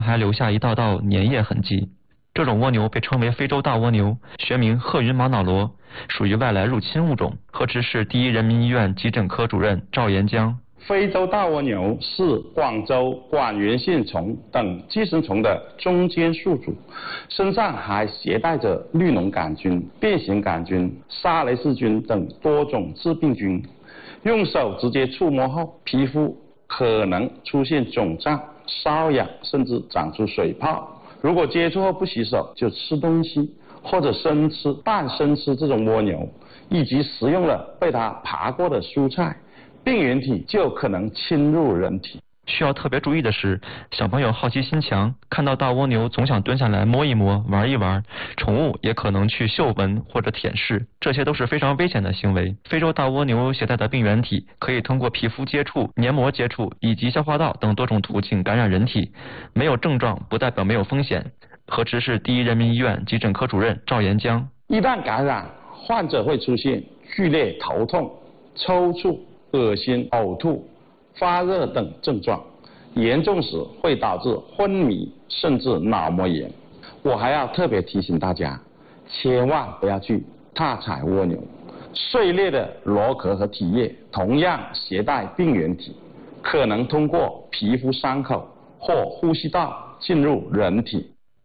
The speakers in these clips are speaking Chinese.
还留下一道道粘液痕迹。这种蜗牛被称为非洲大蜗牛，学名鹤云玛瑙螺，属于外来入侵物种。河池市第一人民医院急诊科主任赵延江。 非洲大蜗牛是广州管源线虫等寄生虫的中间宿主，身上还携带着绿脓杆菌、变形杆菌、沙雷氏菌等多种致病菌。用手直接触摸后，皮肤可能出现肿胀、瘙痒，甚至长出水泡。如果接触后不洗手就吃东西，或者生吃、半生吃这种蜗牛，以及食用了被它爬过的蔬菜，病原体就可能侵入人体。 需要特别注意的是，小朋友好奇心强，看到大蜗牛总想蹲下来摸一摸、玩一玩，宠物也可能去嗅闻或者舔舐，这些都是非常危险的行为。非洲大蜗牛携带的病原体可以通过皮肤接触、黏膜接触以及消化道等多种途径感染人体，没有症状不代表没有风险。河池市第一人民医院急诊科主任赵延江。 一旦感染，患者会出现剧烈头痛、抽搐、恶心、呕吐、发热等症状，严重时会导致昏迷甚至脑膜炎。我还要特别提醒大家，千万不要去踏踩蜗牛，碎裂的螺壳和体液同样携带病原体，可能通过皮肤伤口或呼吸道进入人体。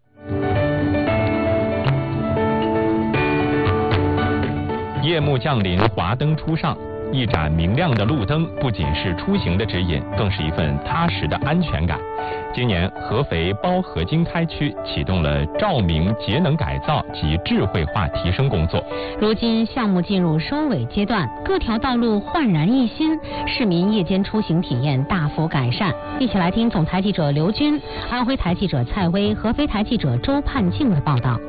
夜幕降临，华灯初上，一盏明亮的路灯不仅是出行的指引，更是一份踏实的安全感。今年合肥包河经开区启动了照明节能改造及智慧化提升工作。 如今项目进入收尾阶段，各条道路焕然一新，市民夜间出行体验大幅改善。一起来听总台记者刘军、安徽台记者蔡薇、合肥台记者周盼静的报道。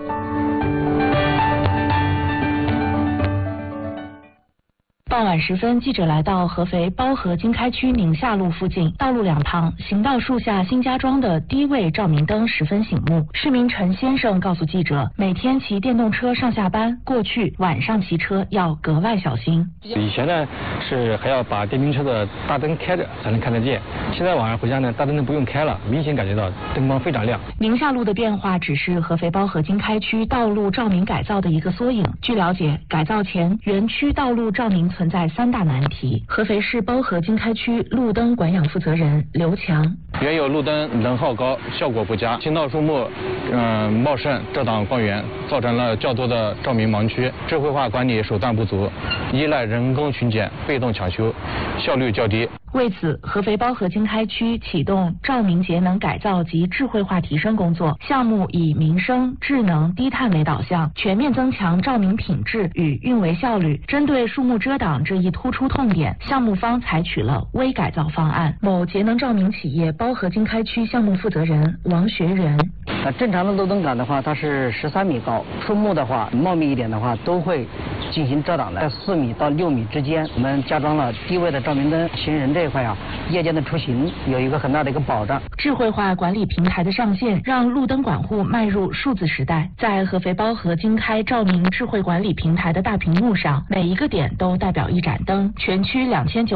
傍晚时分，记者来到合肥包河经开区宁夏路附近，道路两旁行道树下新加装的低位照明灯十分醒目。市民陈先生告诉记者，每天骑电动车上下班，过去晚上骑车要格外小心。 以前呢是还要把电瓶车的大灯开着才能看得见，现在晚上回家呢，大灯不用开了，明显感觉到灯光非常亮。 宁夏路的变化只是合肥包河经开区道路照明改造的一个缩影。据了解，改造前园区道路照明存在3大难题。合肥市包河经开区路灯管养负责人刘强： 原有路灯能耗高，效果不佳，行道树木茂盛，遮挡光源，造成了较多的照明盲区。智慧化管理手段不足，依赖人工巡检、被动抢修，效率较低。 为此，合肥包河经开区启动照明节能改造及智慧化提升工作，项目以民生、智能、低碳为导向，全面增强照明品质与运维效率。针对树木遮挡这一突出痛点，项目方采取了微改造方案。某节能照明企业包河经开区项目负责人王学仁： 正常的路灯杆的话，它是13米高，树木的话茂密一点的话，都会进行遮挡的。在4米到6米之间，我们加装了低位的照明灯，行人这一块夜间的出行有一个很大的一个保障。 智慧化管理平台的上线，让路灯管户迈入数字时代。在合肥包河经开照明智慧管理平台的大屏幕上，每一个点都代表一盏灯，全区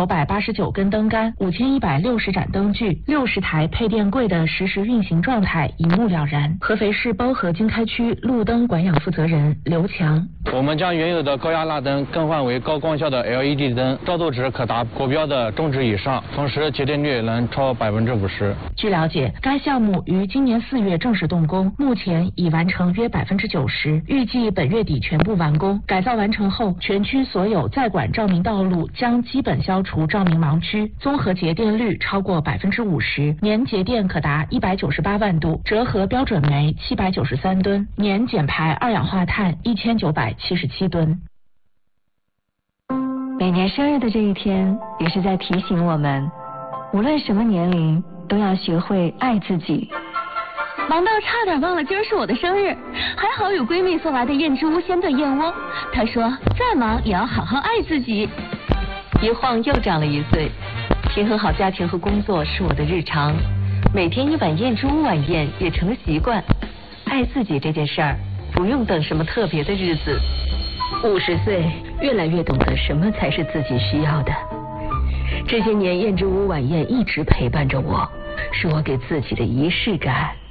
2989根灯杆，5160盏灯具，60台配电柜的实时运行状态一目了然。合肥市包河经开区路灯管养负责人刘强： 我们将原有的高压蜡灯更换为高光效的 LED 灯，照度值可达国标的中值以上，同时节电率能超50%。 据了解，该项目于今年4月正式动工，目前已完成约90%，预计本月底全部完工。改造完成后，全区所有在管照明道路将基本消除照明盲区，综合节电率超过50%，年节电可达198万度，折合标准煤793吨，年减排二氧化碳1977吨。 每年生日的这一天，也是在提醒我们，无论什么年龄，都要学会爱自己。 忙到差点忘了今儿是我的生日，还好有闺蜜送来的燕之屋鲜炖燕窝。她说再忙也要好好爱自己。 一晃又长了1岁，平衡好家庭和工作是我的日常，每天1碗燕之屋晚宴也成了习惯。爱自己这件事儿，不用等什么特别的日子。50岁，越来越懂得什么才是自己需要的。这些年燕之屋晚宴一直陪伴着我， 是我给自己的仪式感。